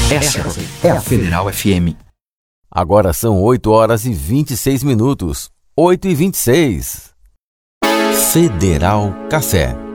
Essa é a Federal FM. Agora são 8h26. 8h26. Federal Café.